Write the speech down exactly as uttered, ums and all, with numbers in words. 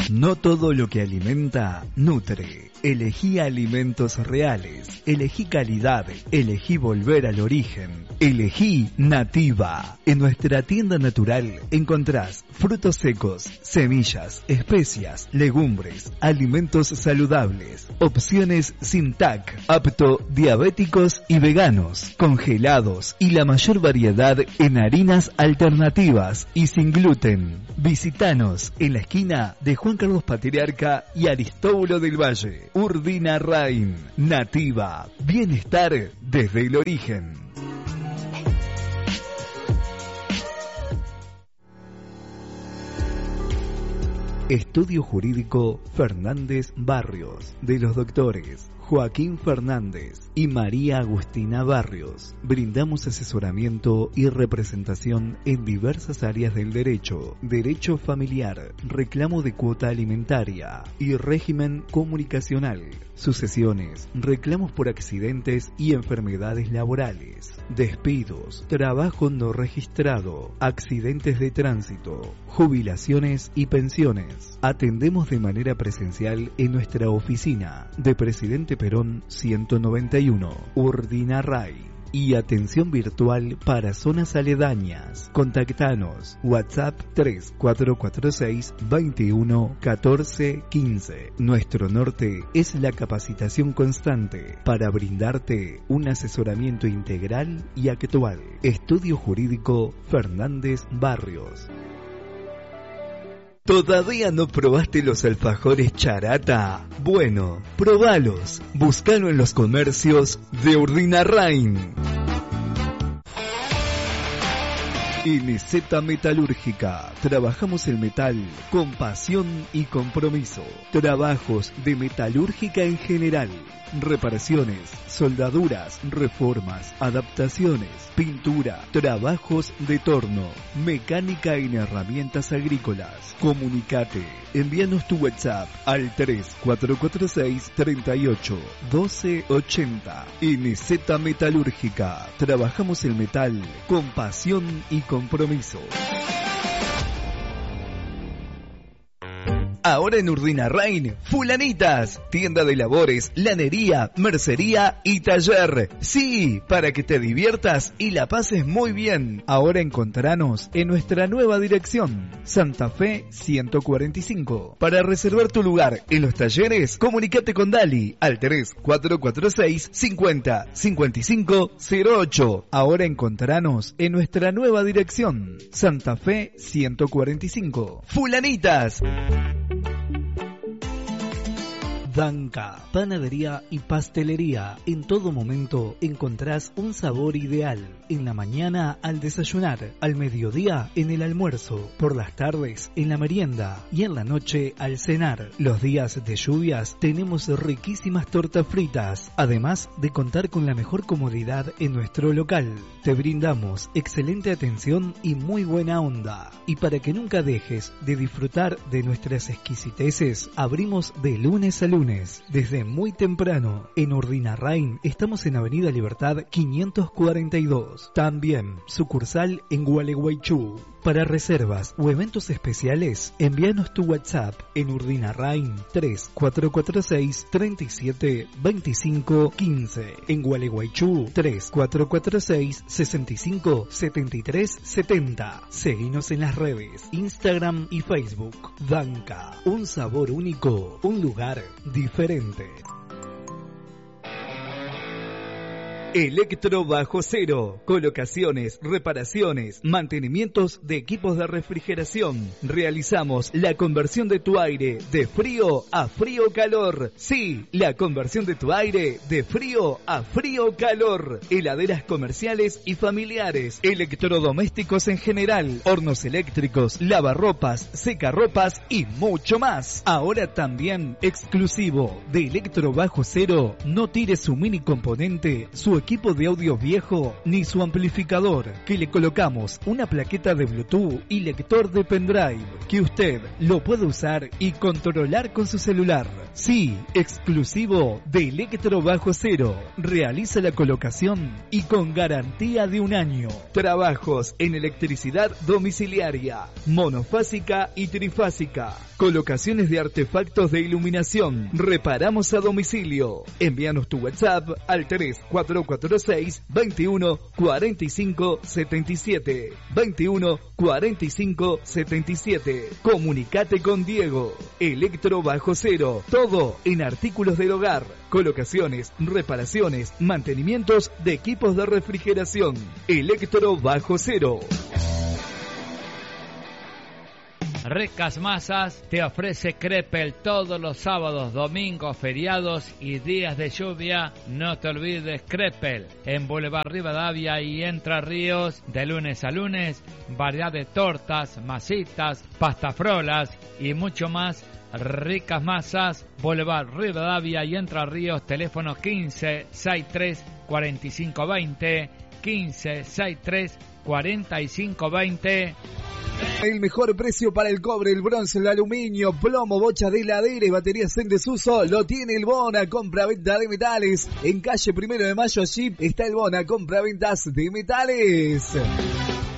No todo lo que alimenta, nutre. Elegí alimentos reales, elegí calidad, elegí volver al origen, elegí Nativa. En nuestra tienda natural encontrás frutos secos, semillas, especias, legumbres, alimentos saludables, opciones sin T A C, apto diabéticos y veganos, congelados y la mayor variedad en harinas alternativas y sin gluten. Visítanos en la esquina de Juan Carlos Patriarca y Aristóbulo del Valle. Urdinarrain, Nativa, bienestar desde el origen. Estudio Jurídico Fernández Barrios, de los doctores Joaquín Fernández y María Agustina Barrios. Brindamos asesoramiento y representación en diversas áreas del derecho, derecho familiar, reclamo de cuota alimentaria y régimen comunicacional, sucesiones, reclamos por accidentes y enfermedades laborales, despidos, trabajo no registrado, accidentes de tránsito, jubilaciones y pensiones. Atendemos de manera presencial en nuestra oficina de Presidente Perón ciento noventa y uno, Urdinarray, y atención virtual para zonas aledañas. Contactanos WhatsApp tres cuatro cuatro seis, veintiuno, catorce, quince. Nuestro norte es la capacitación constante para brindarte un asesoramiento integral y actual. Estudio Jurídico Fernández Barrios. ¿Todavía no probaste los alfajores Charata? Bueno, probalos. Búscalo en los comercios de Urdinarrain. N Z Metalúrgica. Trabajamos el metal con pasión y compromiso. Trabajos de metalúrgica en general. Reparaciones, soldaduras, reformas, adaptaciones, pintura, trabajos de torno, mecánica en herramientas agrícolas. Comunicate, envíanos tu WhatsApp al tres cuatro cuatro seis, treinta y ocho, doce ochenta. N Z Metalúrgica, trabajamos el metal con pasión y compromiso. Ahora en Urdinarrain, fulanitas, tienda de labores, lanería, mercería y taller. Sí, para que te diviertas y la pases muy bien. Ahora encontranos en nuestra nueva dirección, Santa Fe ciento cuarenta y cinco. Para reservar tu lugar en los talleres, comunícate con Dali al tres cuatro cuatro seis, cincuenta, cincuenta y cinco, cero ocho. Ahora encontranos en nuestra nueva dirección, Santa Fe ciento cuarenta y cinco. Fulanitas. Danca, panadería y pastelería. En todo momento encontrás un sabor ideal. En la mañana al desayunar, al mediodía en el almuerzo, por las tardes en la merienda y en la noche al cenar. Los días de lluvias tenemos riquísimas tortas fritas, además de contar con la mejor comodidad en nuestro local. Te brindamos excelente atención y muy buena onda. Y para que nunca dejes de disfrutar de nuestras exquisiteces, abrimos de lunes a lunes, desde muy temprano. En Urdinarrain estamos en Avenida Libertad quinientos cuarenta y dos. También sucursal en Gualeguaychú. Para reservas o eventos especiales, envíanos tu WhatsApp en Urdinarrain tres cuatro cuatro seis, treinta y siete, veinticinco, quince. En Gualeguaychú tres cuatro cuatro seis, sesenta y cinco, setenta y tres, setenta. Seguinos en las redes Instagram y Facebook. Danca, un sabor único, un lugar diferente. Electro Bajo Cero, colocaciones, reparaciones, mantenimientos de equipos de refrigeración. Realizamos la conversión de tu aire de frío a frío calor. Sí, la conversión de tu aire de frío a frío calor. Heladeras comerciales y familiares, electrodomésticos en general, hornos eléctricos, lavarropas, secarropas y mucho más. Ahora también exclusivo de Electro Bajo Cero, no tire su mini componente, su equipo de audio viejo ni su amplificador, que le colocamos una plaqueta de Bluetooth y lector de pendrive que usted lo puede usar y controlar con su celular. Sí, exclusivo de Electro Bajo Cero. Realiza la colocación y con garantía de un año. Trabajos en electricidad domiciliaria, monofásica y trifásica. Colocaciones de artefactos de iluminación. Reparamos a domicilio. Envíanos tu WhatsApp al tres cuatro cuatro seis, veintiuno cuarenta y cinco setenta y siete. veintiuno cuarenta y cinco setenta y siete. Comunicate con Diego. Electro Bajo Cero. Todo en artículos del hogar. Colocaciones, reparaciones, mantenimientos de equipos de refrigeración. Electro Bajo Cero. Ricas Masas te ofrece Crepel todos los sábados, domingos, feriados y días de lluvia. No te olvides Crepel en Boulevard Rivadavia y Entre Ríos, de lunes a lunes. Variedad de tortas, masitas, pastafrolas y mucho más. Ricas Masas, Boulevard Rivadavia y Entre Ríos, teléfono quince sesenta y tres cuarenta y cinco veinte, quince sesenta y tres cuarenta y cinco veinte. El mejor precio para el cobre, el bronce, el aluminio, plomo, bocha de heladera y baterías en desuso lo tiene el Bona Compra-Venta de Metales. En calle Primero de Mayo, allí está el Bona Compra-Ventas de Metales.